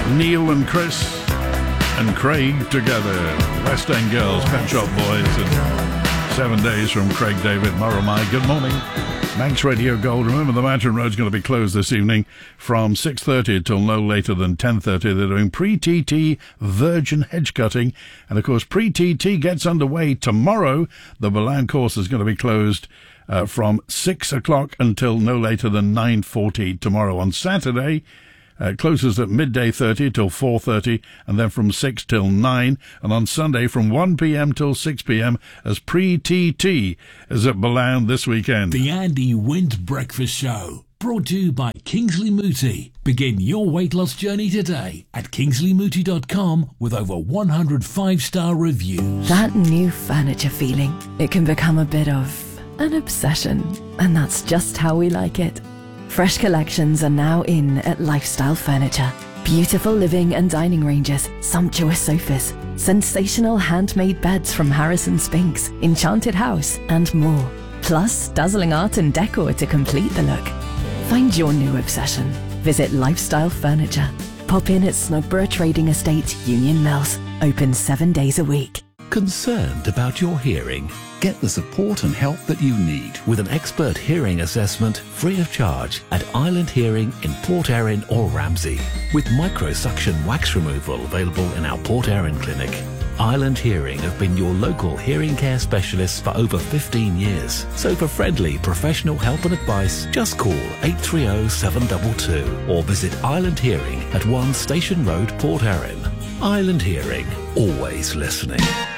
Neil and Chris and Craig together. West End Girls, Pet Shop Boys, and 7 Days from Craig David Moromai. Good morning. Manx Radio Gold. Remember, the Mountain Road's going to be closed this evening from 6:30 till no later than 10:30. They're doing pre-TT virgin hedge cutting. And, of course, pre-TT gets underway tomorrow. The Bolan course is going to be closed from 6 o'clock until no later than 9:40 tomorrow. On Saturday, closes at midday 30 till 4:30, and then from 6 till 9, and on Sunday from 1 p.m. till 6 p.m. as pre-TT is at Bolan this weekend. The Andy Wint Breakfast Show, brought to you by Kingsley Mooti. Begin your weight loss journey today at kingsleymooti.com with over 100 5-star reviews. That new furniture feeling, it can become a bit of an obsession, and that's just how we like it. Fresh collections are now in at Lifestyle Furniture. Beautiful living and dining ranges, sumptuous sofas, sensational handmade beds from Harrison Spinks, Enchanted House, and more. Plus, dazzling art and decor to complete the look. Find your new obsession. Visit Lifestyle Furniture. Pop in at Snugborough Trading Estate, Union Mills. Open 7 days a week. Concerned about your hearing? Get the support and help that you need with an expert hearing assessment free of charge at Island Hearing in Port Erin or Ramsey. With microsuction wax removal available in our Port Erin clinic. Island Hearing have been your local hearing care specialists for over 15 years. So for friendly professional help and advice, just call 830 722 or visit Island Hearing at 1 Station Road, Port Erin. Island Hearing, always listening.